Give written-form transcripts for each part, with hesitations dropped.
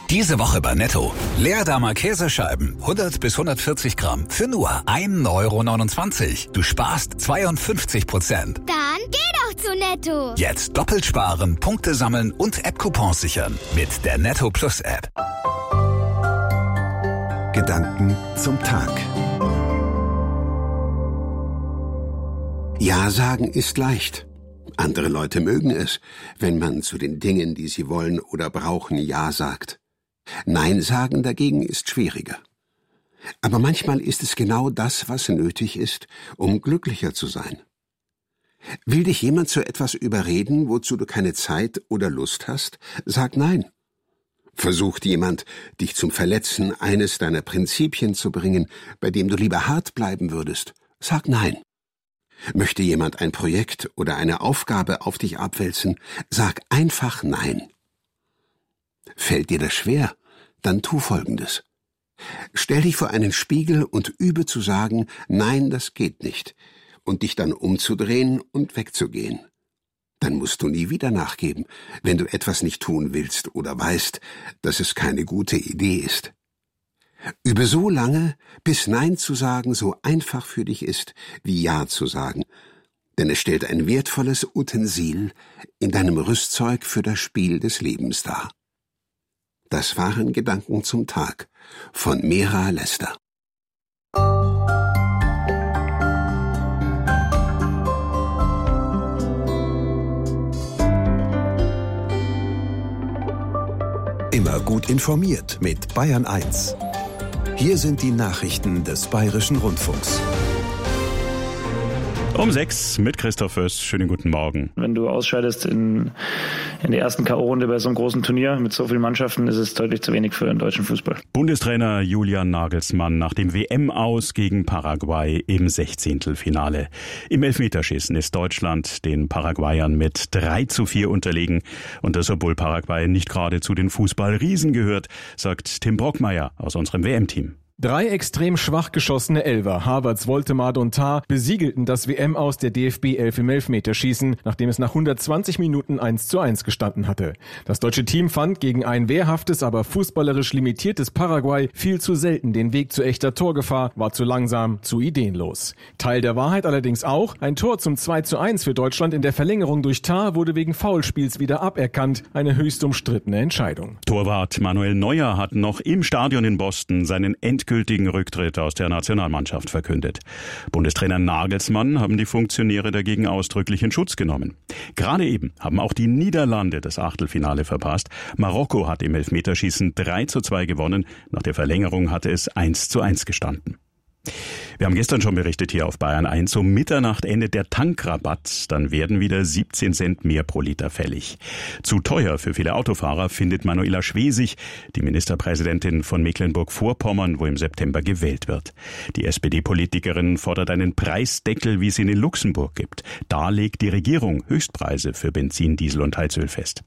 Diese Woche bei Netto. Leerdammer Käsescheiben, 100 bis 140 Gramm für nur 1,29 €. Du sparst 52%. Dann geh doch zu Netto. Jetzt doppelt sparen, Punkte sammeln und App-Coupons sichern. Mit der Netto Plus App. Gedanken zum Tag. Ja sagen ist leicht. Andere Leute mögen es, wenn man zu den Dingen, die sie wollen oder brauchen, Ja sagt. Nein sagen dagegen ist schwieriger. Aber manchmal ist es genau das, was nötig ist, um glücklicher zu sein. Will dich jemand zu etwas überreden, wozu du keine Zeit oder Lust hast? Sag Nein. Versucht jemand, dich zum Verletzen eines deiner Prinzipien zu bringen, bei dem du lieber hart bleiben würdest? Sag Nein. Möchte jemand ein Projekt oder eine Aufgabe auf dich abwälzen? Sag einfach Nein. Fällt dir das schwer? Dann tu Folgendes. Stell dich vor einen Spiegel und übe zu sagen, nein, das geht nicht, und dich dann umzudrehen und wegzugehen. Dann musst du nie wieder nachgeben, wenn du etwas nicht tun willst oder weißt, dass es keine gute Idee ist. Übe so lange, bis Nein zu sagen so einfach für dich ist, wie Ja zu sagen, denn es stellt ein wertvolles Utensil in deinem Rüstzeug für das Spiel des Lebens dar. Das waren Gedanken zum Tag von Mera Lester. Immer gut informiert mit Bayern 1. Hier sind die Nachrichten des Bayerischen Rundfunks. Um 6 mit Christoph Föß. Schönen guten Morgen. Wenn du ausscheidest in der ersten K.O.-Runde bei so einem großen Turnier mit so vielen Mannschaften, ist es deutlich zu wenig für den deutschen Fußball. Bundestrainer Julian Nagelsmann nach dem WM-Aus gegen Paraguay im 16. Im Elfmeterschießen ist Deutschland den Paraguayern mit 3:4 unterlegen. Und das, obwohl Paraguay nicht gerade zu den Fußballriesen gehört, sagt Tim Brockmeier aus unserem WM-Team. 3 extrem schwach geschossene Elfer, Havertz, Woltemade und Tah, besiegelten das WM-Aus der DFB 11 im Elfmeterschießen, nachdem es nach 120 Minuten 1:1 gestanden hatte. Das deutsche Team fand gegen ein wehrhaftes, aber fußballerisch limitiertes Paraguay viel zu selten den Weg zu echter Torgefahr, war zu langsam, zu ideenlos. Teil der Wahrheit allerdings auch, ein Tor zum 2:1 für Deutschland in der Verlängerung durch Tah wurde wegen Foulspiels wieder aberkannt, eine höchst umstrittene Entscheidung. Torwart Manuel Neuer hat noch im Stadion in Boston seinen endgültigen Rücktritt aus der Nationalmannschaft verkündet. Bundestrainer Nagelsmann haben die Funktionäre dagegen ausdrücklich in Schutz genommen. Gerade eben haben auch die Niederlande das Achtelfinale verpasst. Marokko hat im Elfmeterschießen 3:2 gewonnen. Nach der Verlängerung hatte es 1:1 gestanden. Wir haben gestern schon berichtet hier auf Bayern 1, um Mitternacht endet der Tankrabatt, dann werden wieder 17 Cent mehr pro Liter fällig. Zu teuer für viele Autofahrer findet Manuela Schwesig, die Ministerpräsidentin von Mecklenburg-Vorpommern, wo im September gewählt wird. Die SPD-Politikerin fordert einen Preisdeckel, wie es ihn in Luxemburg gibt. Da legt die Regierung Höchstpreise für Benzin, Diesel und Heizöl fest.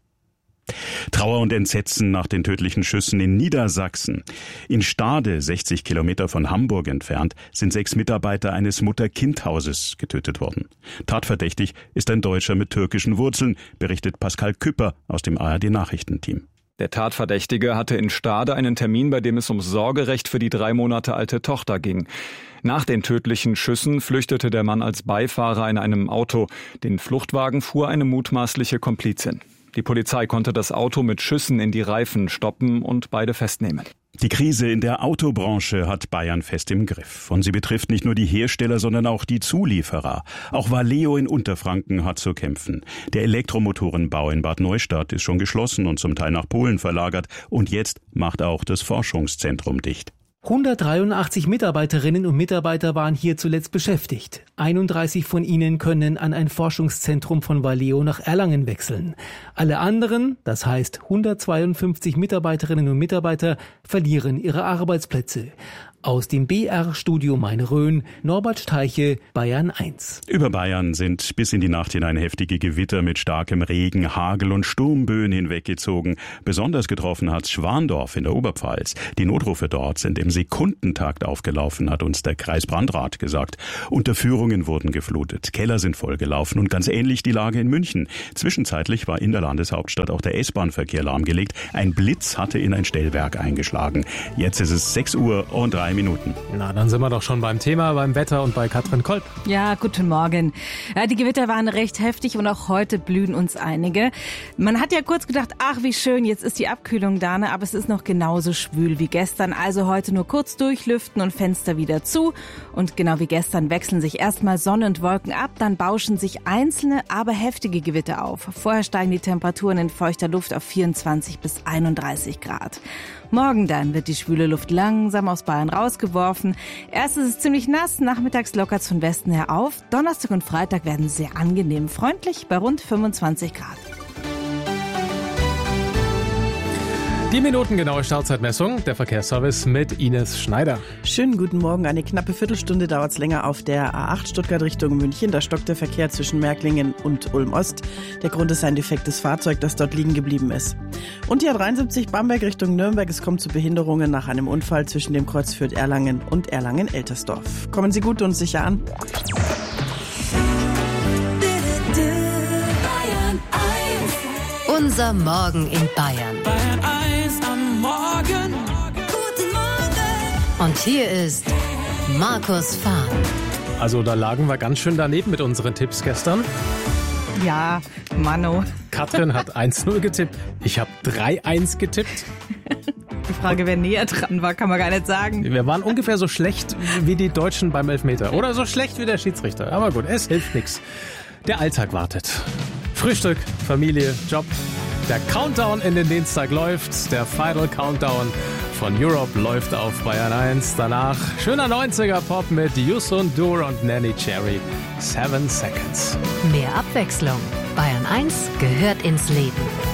Trauer und Entsetzen nach den tödlichen Schüssen in Niedersachsen. In Stade, 60 Kilometer von Hamburg entfernt, sind 6 Mitarbeiter eines Mutter-Kind-Hauses getötet worden. Tatverdächtig ist ein Deutscher mit türkischen Wurzeln, berichtet Pascal Küpper aus dem ARD-Nachrichtenteam. Der Tatverdächtige hatte in Stade einen Termin, bei dem es ums Sorgerecht für die 3 Monate alte Tochter ging. Nach den tödlichen Schüssen flüchtete der Mann als Beifahrer in einem Auto. Den Fluchtwagen fuhr eine mutmaßliche Komplizin. Die Polizei konnte das Auto mit Schüssen in die Reifen stoppen und beide festnehmen. Die Krise in der Autobranche hat Bayern fest im Griff. Und sie betrifft nicht nur die Hersteller, sondern auch die Zulieferer. Auch Valeo in Unterfranken hat zu kämpfen. Der Elektromotorenbau in Bad Neustadt ist schon geschlossen und zum Teil nach Polen verlagert. Und jetzt macht auch das Forschungszentrum dicht. 183 Mitarbeiterinnen und Mitarbeiter waren hier zuletzt beschäftigt. 31 von ihnen können an ein Forschungszentrum von Valeo nach Erlangen wechseln. Alle anderen, das heißt 152 Mitarbeiterinnen und Mitarbeiter, verlieren ihre Arbeitsplätze. Aus dem BR-Studio Main-Rhön, Norbert Steiche, Bayern 1. Über Bayern sind bis in die Nacht hinein heftige Gewitter mit starkem Regen, Hagel und Sturmböen hinweggezogen. Besonders getroffen hat Schwandorf in der Oberpfalz. Die Notrufe dort sind im Sekundentakt aufgelaufen, hat uns der Kreisbrandrat gesagt. Unterführungen wurden geflutet, Keller sind vollgelaufen und ganz ähnlich die Lage in München. Zwischenzeitlich war in der Landeshauptstadt auch der S-Bahn-Verkehr lahmgelegt. Ein Blitz hatte in ein Stellwerk eingeschlagen. Jetzt ist es 6 Uhr und 3 Minuten. Na, dann sind wir doch schon beim Thema, beim Wetter und bei Katrin Kolb. Ja, guten Morgen. Ja, die Gewitter waren recht heftig und auch heute blühen uns einige. Man hat ja kurz gedacht, ach wie schön, jetzt ist die Abkühlung da, ne? Aber es ist noch genauso schwül wie gestern. Also heute nur kurz durchlüften und Fenster wieder zu. Und genau wie gestern wechseln sich erstmal Sonne und Wolken ab, dann bauschen sich einzelne, aber heftige Gewitter auf. Vorher steigen die Temperaturen in feuchter Luft auf 24 bis 31 Grad. Morgen dann wird die schwüle Luft langsam aus Bayern rausgeworfen. Erst ist es ziemlich nass, nachmittags lockert's von Westen her auf. Donnerstag und Freitag werden sehr angenehm freundlich bei rund 25 Grad. Die minutengenaue Stauzeitmessung, der Verkehrsservice mit Ines Schneider. Schönen guten Morgen. Eine knappe Viertelstunde dauert es länger auf der A8 Stuttgart Richtung München. Da stockt der Verkehr zwischen Märklingen und Ulm-Ost. Der Grund ist ein defektes Fahrzeug, das dort liegen geblieben ist. Und die A73 Bamberg Richtung Nürnberg. Es kommt zu Behinderungen nach einem Unfall zwischen dem Kreuz Fürth-Erlangen und Erlangen-Eltersdorf. Kommen Sie gut und sicher an. Unser Morgen in Bayern. Bayern 1 am Morgen. Guten Morgen. Und hier ist Markus Fahr. Also da lagen wir ganz schön daneben mit unseren Tipps gestern. Ja, Mano. Katrin hat 1-0 getippt. Ich habe 3-1 getippt. Die Frage, wer näher dran war, kann man gar nicht sagen. Wir waren ungefähr so schlecht wie die Deutschen beim Elfmeter. Oder so schlecht wie der Schiedsrichter. Aber gut, es hilft nichts. Der Alltag wartet. Frühstück, Familie, Job. Der Countdown in den Dienstag läuft. Der Final Countdown von Europe läuft auf Bayern 1. Danach schöner 90er-Pop mit Yusun Dur und Nanny Cherry. 7 Seconds. Mehr Abwechslung. Bayern 1 gehört ins Leben.